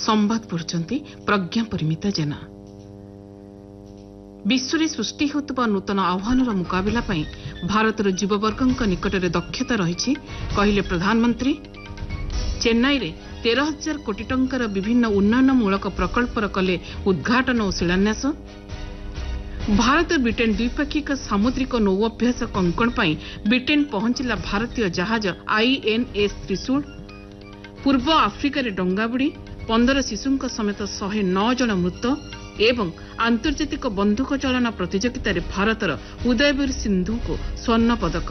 संवाद पढ़ुचंती प्रज्ञा परिमिता जेना। विश्व में सृष्टि होता नूतन आह्वानर मुकाबला पई भारतर युववर्गों निकट में दक्षता रही कहले प्रधानमंत्री। चेन्नई रे 13,000 कोटी टंकार विभिन्न उन्नयनमूलक प्रकल्पर कले उद्घाटन और शिलान्यास। भारत ब्रिटेन द्विपाक्षिक सामुद्रिक नौ अभ्यास कंकण पई ब्रिटेन पहुंचला भारतीय जहाज INS त्रिशूल। पूर्व आफ्रिकार डंगाबुड़ी 15 शिशुंक समेत 109 जन मृत एवं आंतर्जातिक बंधुक चालना प्रतियोगिता रे भारतर उदयवीर सिंधु को स्वर्ण पदक।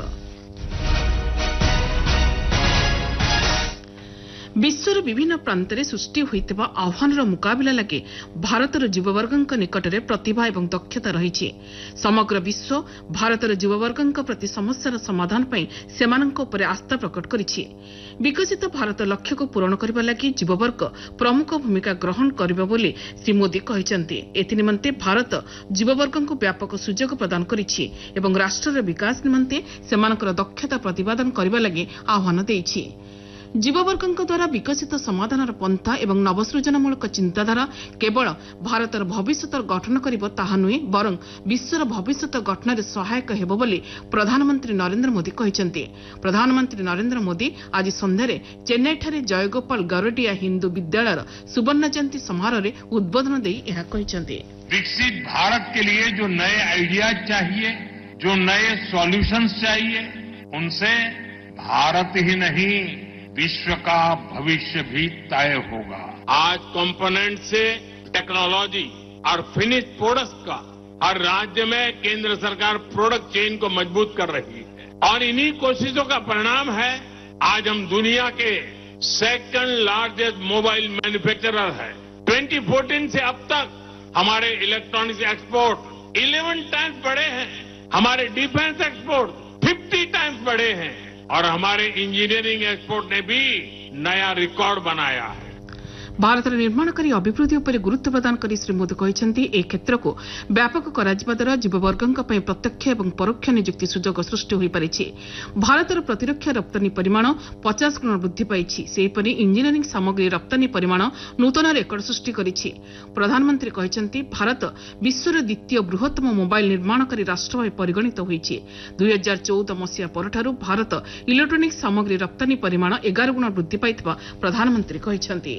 विश्वर विभिन्न प्रांतरे सृष्टि होइतबा आह्वानर मुकाबला लगे भारतर युववर्गों निकट में प्रतिभा एवं दक्षता रही। समग्र विश्व भारतर युववर्गों प्रति समस्यार समाधान पई सेमानंक उपरे आस्था प्रकट करिछि। विकसित भारत लक्ष्य को पूरण करबा लगी युववर्ग प्रमुख भूमिका ग्रहण करिबा बोली श्री मोदी कहिसंती। एथि निमंते भारत युववर्गों को व्यापक सुजोग प्रदान करिछि एवं राष्ट्रर विकास निमंते सेमानकर दक्षता प्रतिपादन करबा लगी आह्वान देइछि। युववर्गों द्वारा विकसित समाधानर पंथा एवं नवसृजनमूलक चिंताधारा केवल भारतर भविष्य गठन करिबो ताहा नुहे बरं विश्वर भविष्य गठन सहायक हेबो बोली प्रधानमंत्री नरेंद्र मोदी कहिसंती। प्रधानमंत्री नरेंद्र मोदी आज संध्यारे चेन्नई ठारे जयगोपाल गरडिया हिंदू विद्यालयर सुवर्ण जयंती समारोह रे उद्बोधन देई एहा कहिसंती। विकसित भारत के लिए जो नए आइडियाज चाहिए, जो नए सॉल्यूशंस चाहिए, उनसे भारत ही नहीं विश्व का भविष्य भी तय होगा। आज कंपोनेंट से टेक्नोलॉजी और फिनिश प्रोडक्ट्स का हर राज्य में केंद्र सरकार प्रोडक्ट चेन को मजबूत कर रही है और इन्हीं कोशिशों का परिणाम है आज हम दुनिया के सेकंड लार्जेस्ट मोबाइल मैन्युफैक्चरर है। 2014 से अब तक हमारे इलेक्ट्रॉनिक्स एक्सपोर्ट 11 टाइम्स बढ़े हैं, हमारे डिफेंस एक्सपोर्ट 50 टाइम्स बढ़े हैं और हमारे इंजीनियरिंग एक्सपोर्ट ने भी नया रिकॉर्ड बनाया है। भारत निर्माणकारी अभिवृद्धि उपर गुरुत्व प्रदान करी श्री मोदी कहिसंती ए क्षेत्र को व्यापक कराजिबा द्वारा युववर्गों पई प्रत्यक्ष एवं परोक्ष नियुक्ति सुजोग सृष्टि होई परिछि। भारतर प्रतिरक्षा रप्तानी परिमाण 50 गुण वृद्धि पाइछि। सेहिपरि इंजीनियरिंग सामग्री रप्तानी परिमाण नूतन रेकर्ड सृष्टि करिछि। प्रधानमंत्री कहिसंती भारत विश्वर द्वितीय बृहत्तम मोबाइल निर्माणकारी राष्ट्र भाव परिगणित होइछि। 2014 मसिया परठारु भारत इलेक्ट्रोनिक सामग्री रप्तानी परिमाण 11 गुण वृद्धि पाइथिबा प्रधानमंत्री कहिसंती।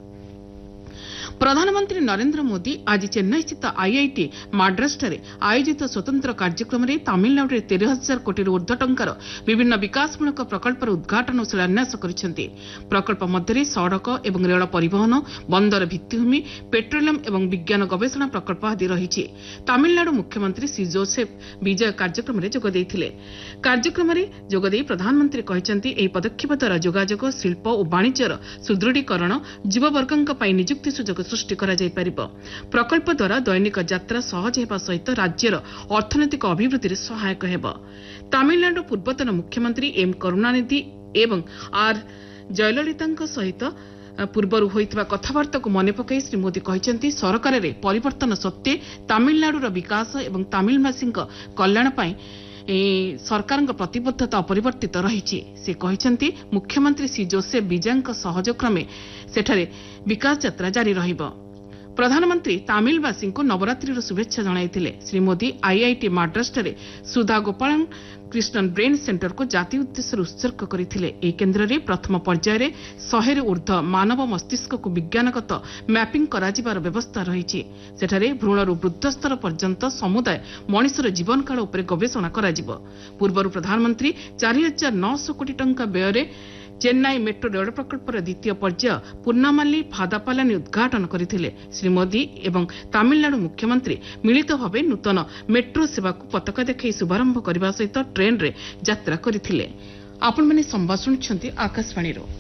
प्रधानमंत्री नरेंद्र मोदी आज चेन्नई स्थित IIT माड्रास आयोजित स्वतंत्र कार्यक्रम में तमिलनाडु 13,000 कोटी ऊर्ध्व टंकार विभिन्न विकासमूलक प्रकल्पर उद्घाटन और शिलान्यास करिसेंती। प्रकल्प मध्य सड़क एवं रेल परिवहन, बंदर भित्तिभूमि, पेट्रोलियम एवं विज्ञान गवेषणा प्रकल्प आदि रही। तमिलनाडु मुख्यमंत्री श्री जोसेफ विजय कार्यक्रम में जोग देइथिले। कार्यक्रम में जोगदे प्रधानमंत्री कहिसंती एही पदक्षेप द्वारा जोगाजोग, शिल्प और वाणिज्यर सुदृढ़ीकरण, युववर्गों पई नियुक्ति सुजोग सृष्टि करा जाय परिबो। प्रकल्प द्वारा दैनिक यात्रा सहज हेबा सहित राज्यर अर्थनैतिक अभिवृद्धि सहायक हेबो। तमिलनाडु पूर्वतन मुख्यमंत्री एम करुणानिधि एवं आर जयललिता सहित पूर्वर होइतबा कथावार्ता को मन पकई श्री मोदी कहिसंती सरकार रे परिवर्तन सत्ते तमिलनाडुर विकास एवं तमिलवासी कल्याण पई सरकार प्रतिबद्धता अपरिवर्तित रही। से कहिसंती मुख्यमंत्री श्री जोसेफ विजय सहयोग क्रमे सेठारे विकास यात्रा जारी रहिबो। प्रधानमंत्री तमिलवासी को नवरात्रि शुभेच्छा जणाइथिले। श्री मोदी IIT माड्रास सुधा गोपालन कृष्णन ब्रेन सेंटर को जाति उद्देश्य उत्सर्ग करथिले। ए केन्द्र रे प्रथम पर्याय रे 100 ऊर्ध्व मानव मस्तिष्क को विज्ञानगत मैपिंग कराजिबार व्यवस्था रही। सेठारे भ्रूणरू वृद्ध स्तर पर्यंत समुदाय मनुष्यर जीवन काल उपर गवेषणा कराजिबो। पूर्वरु प्रधानमंत्री 4,900 कोटी टंका व्यय चेन्नई मेट्रो रेल प्रकल्पर द्वितीय पर्याय पूर्णामाली भादापालानी उद्घाटन करथिले। श्री मोदी एवं तमिलनाडु मुख्यमंत्री मिलित भावे नूतन मेट्रो सेवा को पताका देखै शुभारंभ करबा सहित ट्रेन रे यात्रा करथिले। आपण माने संवाद सुनछंती आकाशवाणी रो।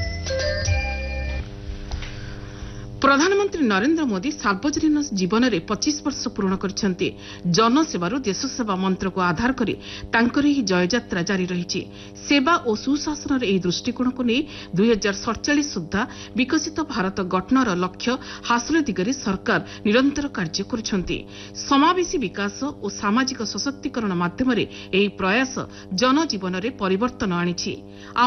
प्रधानमंत्री नरेंद्र मोदी सार्वजनीन जीवन में 25 वर्ष पूर्ण करछंती। जनसेवारू देशसेवा मंत्र को आधार करी तांकर ही जययात्रा जारी रही। सेवा और सुशासन एही दृष्टिकोण को नहीं 2047 सुधा विकसित भारत गठनर लक्ष्य हासिल दिगरे सरकार निरंतर कार्य करुछंती। समावेशी विकास और सामाजिक सशक्तिकरण माध्यम एही प्रयास जनजीवन में परिवर्तन आनिछि।